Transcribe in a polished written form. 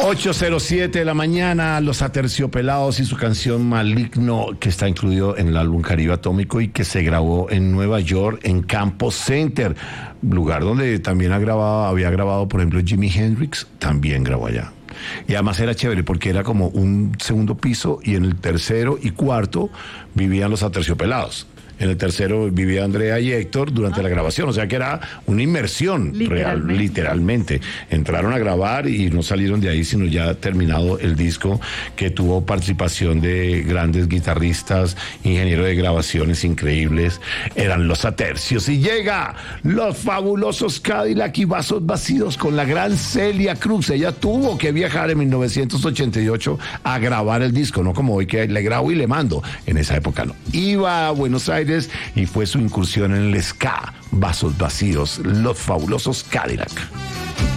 8:07 de la mañana, Los Aterciopelados y su canción Maligno, que está incluido en el álbum Caribe Atómico y que se grabó en Nueva York, en Campos Center, lugar donde también había grabado, por ejemplo, Jimi Hendrix, también grabó allá. Y además era chévere porque era como un segundo piso y en el tercero y cuarto vivían Los Aterciopelados. En el tercero vivía Andrea y Héctor durante la grabación, o sea que era una inmersión real, literalmente. Entraron a grabar y no salieron de ahí, sino ya terminado el disco, que tuvo participación de grandes guitarristas, ingenieros de grabaciones increíbles. Eran Los Atercios y llega Los Fabulosos Cadillac y Vasos Vacíos con la gran Celia Cruz. Ella tuvo que viajar en 1988 a grabar el disco, no como hoy que le grabo y le mando. En esa época no. Iba a Buenos Aires y fue su incursión en el ska. Vasos Vacíos, Los Fabulosos Cadillac.